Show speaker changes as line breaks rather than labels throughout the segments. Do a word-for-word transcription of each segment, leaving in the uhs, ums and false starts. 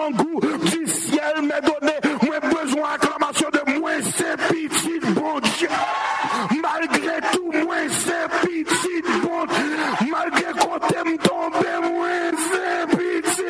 bon goût du ciel m'a donné. Moi besoin d'acclamation de moi, c'est petit bon Dieu. Malgré tout, moi c'est petit bon Dieu. Malgré qu'on t'aime tomber, moi c'est petit.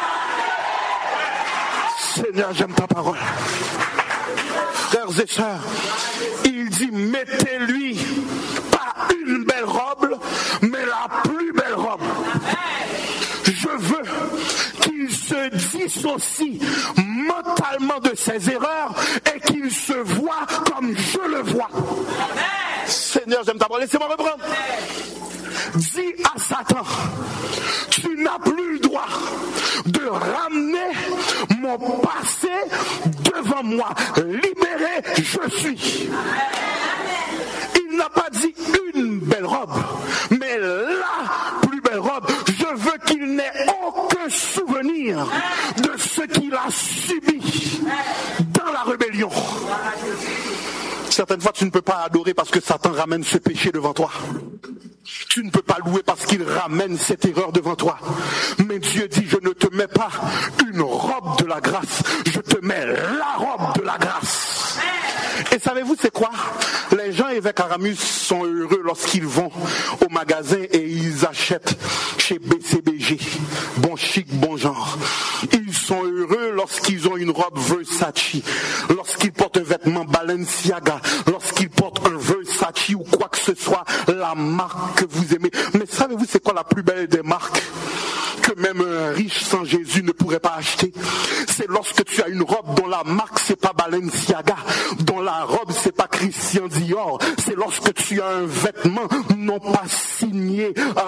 Seigneur, j'aime ta parole. Frères et sœurs, il dit mettez-lui pas une belle robe, mais la plus belle robe. Je veux qu'il se dissocie mentalement de ses erreurs et qu'il se voit comme je le vois. Seigneur, j'aime ta parole. Laissez-moi reprendre. Dis à Satan, tu n'as plus le droit de ramener mon passé devant moi. Libéré, je suis. Il n'a pas dit une belle robe, mais la plus belle robe. Je veux qu'il n'ait aucun souvenir de ce qu'il a subi dans la rébellion. Certaines fois, tu ne peux pas adorer parce que Satan ramène ce péché devant toi. Tu ne peux pas louer parce qu'il ramène cette erreur devant toi. Mais Dieu dit, je ne te mets pas une robe de la grâce, je te mets la robe de la grâce. Et savez-vous c'est quoi? Les gens évêques Aramus sont heureux lorsqu'ils vont au magasin et ils achètent chez B C B G. Bon chic, bon genre. Ils sont heureux lorsqu'ils ont une robe Versace, lorsqu'ils portent un vêtement Balenciaga, lorsqu'ils portent un Versace ou quoi que ce soit, la marque que vous aimez. Mais savez-vous c'est quoi la plus belle des marques que même un riche sans Jésus ne pourrait pas acheter? C'est lorsque tu as une robe dont la marque c'est pas Balenciaga, dont la robe c'est pas Christian Dior. C'est lorsque tu as un vêtement non pas signé